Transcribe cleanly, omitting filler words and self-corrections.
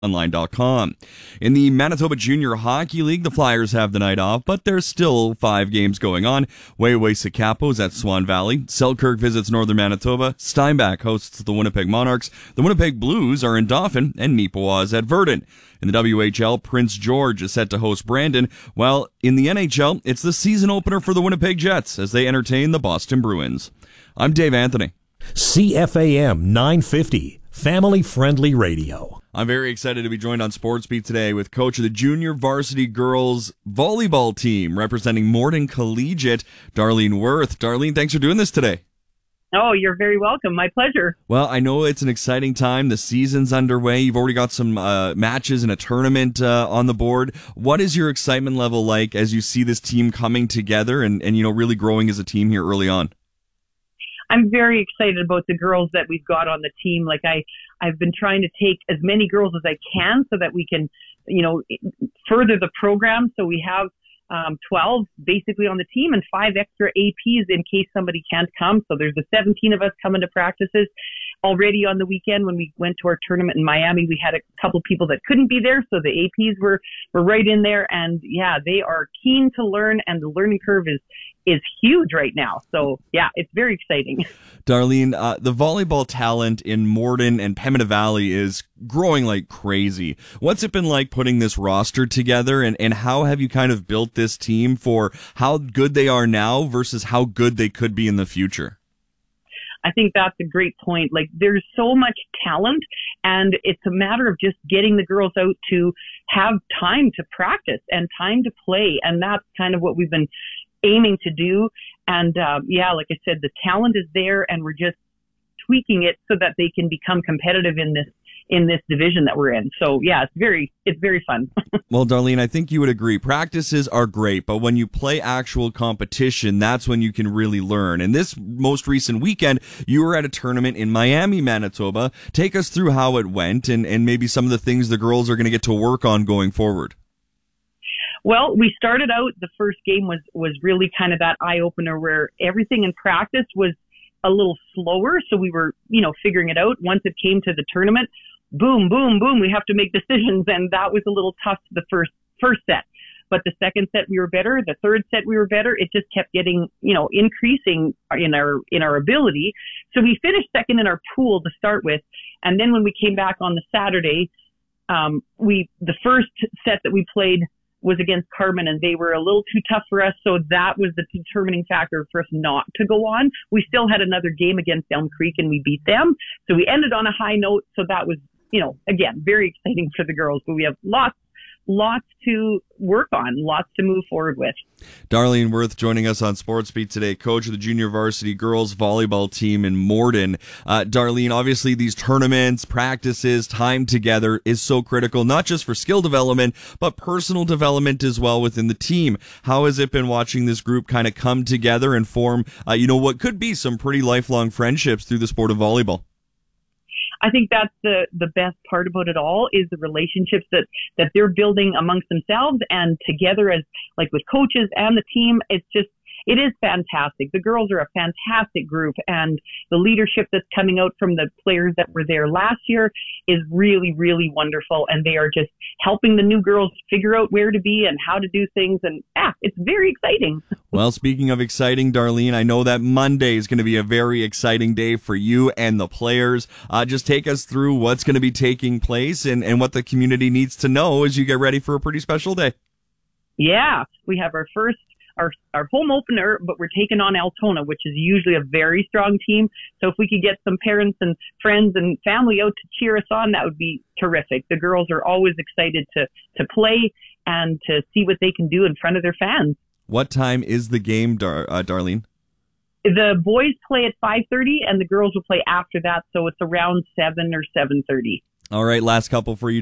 Online.com. In the Manitoba Junior Hockey League, the Flyers have the night off, but there's still 5 games going on. Waiway-Sakapo's at Swan Valley. Selkirk visits Northern Manitoba. Steinbach hosts the Winnipeg Monarchs. The Winnipeg Blues are in Dauphin, and Neepawa is at Verdun. In the WHL, Prince George is set to host Brandon, while in the NHL, it's the season opener for the Winnipeg Jets as they entertain the Boston Bruins. I'm Dave Anthony. CFAM 950, family-friendly radio. I'm very excited to be joined on Sports Beat today with coach of the junior varsity girls volleyball team representing Morden Collegiate, Darlene Worth. Darlene, thanks for doing this today. Oh, you're very welcome. My pleasure. Well, I know it's an exciting time. The season's underway. You've already got some matches and a tournament on the board. What is your excitement level like as you see this team coming together and really growing as a team here early on? I'm very excited about the girls that we've got on the team. Like I've been trying to take as many girls as I can so that we can, further the program. So we have 12 basically on the team and 5 extra APs in case somebody can't come. So there's the 17 of us coming to practices. Already on the weekend when we went to our tournament in Miami, we had a couple people that couldn't be there. So the APs were right in there. And yeah, they are keen to learn and the learning curve is huge right now. So yeah, it's very exciting. Darlene, the volleyball talent in Morden and Pembina Valley is growing like crazy. What's it been like putting this roster together and how have you kind of built this team for how good they are now versus how good they could be in the future? I think that's a great point. Like there's so much talent and it's a matter of just getting the girls out to have time to practice and time to play. And that's kind of what we've been aiming to do. And like I said, the talent is there and we're just tweaking it so that they can become competitive in this division that we're in. So yeah, it's very fun. Well, Darlene, I think you would agree. Practices are great, but when you play actual competition, that's when you can really learn. And this most recent weekend, you were at a tournament in Miami, Manitoba. Take us through how it went and maybe some of the things the girls are going to get to work on going forward. Well, we started out, the first game was really kind of that eye-opener where everything in practice was a little slower. So we were, figuring it out. Once it came to the tournament, boom, boom, boom, we have to make decisions. And that was a little tough the first set. But the second set we were better. The third set we were better. It just kept getting, increasing in our ability. So we finished second in our pool to start with. And then when we came back on the Saturday, the first set that we played was against Carmen and they were a little too tough for us. So that was the determining factor for us not to go on. We still had another game against Elm Creek and we beat them. So we ended on a high note. So that was, again, very exciting for the girls, but we have lots to work on, lots to move forward with. Darlene Worth joining us on Sports Beat today, coach of the junior varsity girls volleyball team in Morden. Darlene, obviously these tournaments, practices, time together is so critical, not just for skill development, but personal development as well within the team. How has it been watching this group kind of come together and form, what could be some pretty lifelong friendships through the sport of volleyball? I think that's the best part about it all is the relationships that they're building amongst themselves and together as like with coaches and the team. It is fantastic. The girls are a fantastic group and the leadership that's coming out from the players that were there last year is really, really wonderful. And they are just helping the new girls figure out where to be and how to do things. And it's very exciting. Well, speaking of exciting, Darlene, I know that Monday is going to be a very exciting day for you and the players. Just take us through what's going to be taking place and what the community needs to know as you get ready for a pretty special day. Yeah, we have our home opener, but we're taking on Altona, which is usually a very strong team. So if we could get some parents and friends and family out to cheer us on, that would be terrific. The girls are always excited to play and to see what they can do in front of their fans. What time is the game, Darlene? The boys play at 5:30 and the girls will play after that. So it's around 7 or 7:30. All right, last couple for you.